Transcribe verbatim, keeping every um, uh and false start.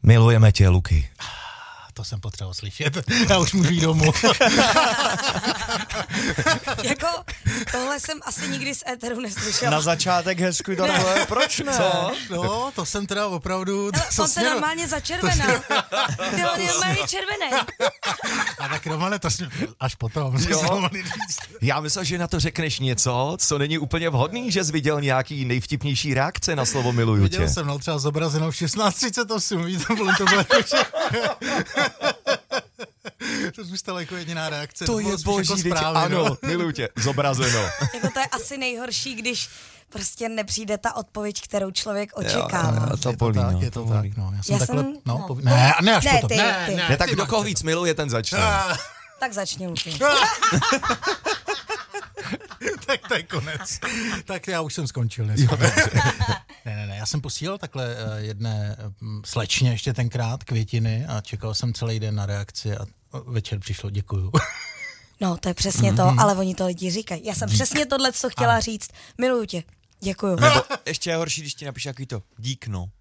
Milujeme tě, Luky. To jsem potřeboval slyšet. Já už můžu jít domů. Jako, tohle jsem asi nikdy z éteru neslyšela. Na začátek hezky takhle, proč ne? Co? No, to jsem teda opravdu... Ale on se normálně začervenal. Ty on je normálně červený. A tak Romane, to jsem až potom. Já myslel, že na to řekneš něco, co není úplně vhodný, že jsi viděl nějaký nejvtipnější reakce na slovo miluju tě. Viděl jsem, no, třeba zobrazenou v šestnáct třicet osm, víte, to bylo to bylo to zůstalo jako jediná reakce. To je boží, jako správně, ano, no. Miluju tě, zobrazeno. Jako to je asi nejhorší, když prostě nepřijde ta odpověď, kterou člověk očekává. Jo, to bolí, tak, no, je to, to tak, bolí. no. Já jsem Já takhle, jsem, no, no. Poví... ne, ne, až ne, potom. Ty, ne, ty. ne, Ne, tak ty kdo máš koho to. víc miluje, ten začne. Tak začni, Luky. Tak to je konec. Tak já už jsem skončil. Ne, ne, ne, já jsem posílal takhle uh, jedné um, slečně ještě tenkrát květiny a čekal jsem celý den na reakci a večer přišlo děkuju. No, to je přesně to, ale oni to lidi říkají. Já jsem přesně tohle, co chtěla říct. Miluju tě. Děkuju. Nebo ještě je horší, když ti napíše jaký to dík, no.